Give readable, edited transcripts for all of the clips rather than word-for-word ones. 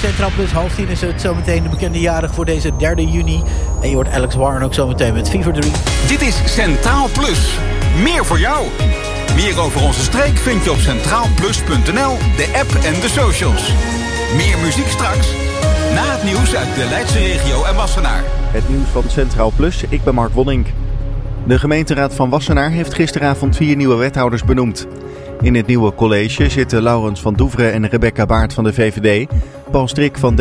Centraal Plus. 9:30 is het zometeen de bekende jarig voor deze 3 juni. En je hoort Alex Warren ook zometeen met Fever 3. Dit is Centraal Plus. Meer voor jou. Meer over onze streek vind je op centraalplus.nl, de app en de socials. Meer muziek straks. Na het nieuws uit de Leidse regio en Wassenaar. Het nieuws van Centraal Plus, ik ben Mark Wonink. De gemeenteraad van Wassenaar heeft gisteravond 4 nieuwe wethouders benoemd. In het nieuwe college zitten Laurens van Doeveren en Rebecca Baart van de VVD... Paul Strik van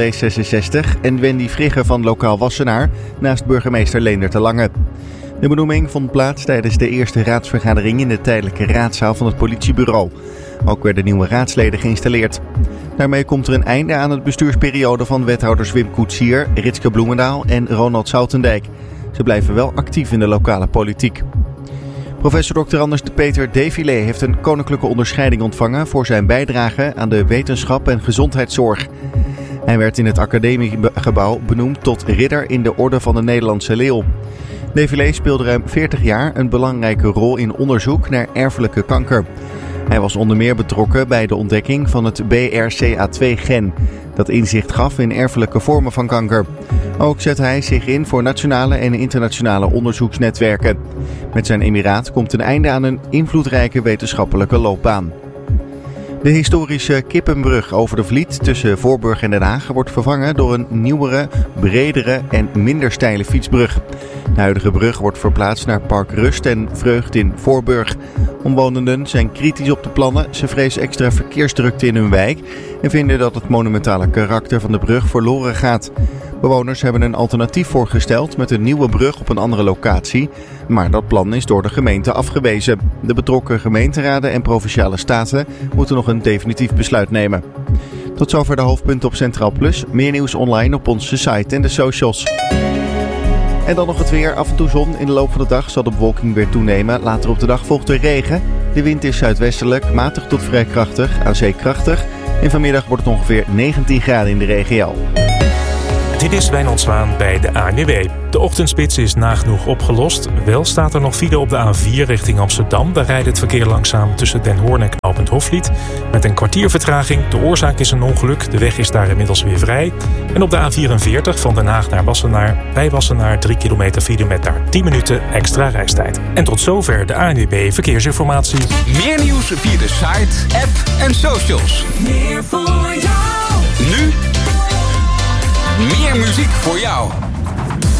D66 en Wendy Vrigge van Lokaal Wassenaar... naast burgemeester Leendert de Lange. De benoeming vond plaats tijdens de eerste raadsvergadering... in de tijdelijke raadzaal van het politiebureau. Ook werden nieuwe raadsleden geïnstalleerd. Daarmee komt er een einde aan het bestuursperiode van wethouders Wim Koetsier, Ritske Bloemendaal en Ronald Zoutendijk. Ze blijven wel actief in de lokale politiek. Professor Dr. Anders de Peter Defilé heeft een koninklijke onderscheiding ontvangen voor zijn bijdrage aan de wetenschap en gezondheidszorg. Hij werd in het academiegebouw benoemd tot ridder in de Orde van de Nederlandse Leeuw. Defilé speelde ruim 40 jaar een belangrijke rol in onderzoek naar erfelijke kanker. Hij was onder meer betrokken bij de ontdekking van het BRCA2-gen, dat inzicht gaf in erfelijke vormen van kanker. Ook zette hij zich in voor nationale en internationale onderzoeksnetwerken. Met zijn emiraat komt een einde aan een invloedrijke wetenschappelijke loopbaan. De historische Kippenbrug over de Vliet tussen Voorburg en Den Haag wordt vervangen door een nieuwere, bredere en minder steile fietsbrug. De huidige brug wordt verplaatst naar Park Rust en Vreugd in Voorburg. Omwonenden zijn kritisch op de plannen. Ze vrezen extra verkeersdrukte in hun wijk en vinden dat het monumentale karakter van de brug verloren gaat. Bewoners hebben een alternatief voorgesteld met een nieuwe brug op een andere locatie, maar dat plan is door de gemeente afgewezen. De betrokken gemeenteraden en provinciale staten moeten nog een definitief besluit nemen. Tot zover de hoofdpunten op Centraal Plus. Meer nieuws online op onze site en de socials. En dan nog het weer. Af en toe zon. In de loop van de dag zal de bewolking weer toenemen. Later op de dag volgt er regen. De wind is zuidwestelijk, matig tot vrij krachtig, aan zee krachtig. En vanmiddag wordt het ongeveer 19 graden in de regio. Dit is Wijnand Zwaan bij de ANWB. De ochtendspits is nagenoeg opgelost. Wel staat er nog file op de A4 richting Amsterdam. Daar rijdt het verkeer langzaam tussen Den Hoorn en knooppunt Hofvliet. Met een kwartier vertraging. De oorzaak is een ongeluk. De weg is daar inmiddels weer vrij. En op de A44 van Den Haag naar Wassenaar. Bij Wassenaar 3 kilometer file met daar 10 minuten extra reistijd. En tot zover de ANWB Verkeersinformatie. Meer nieuws via de site, app en socials. Meer voor jou. Nu meer muziek voor jou.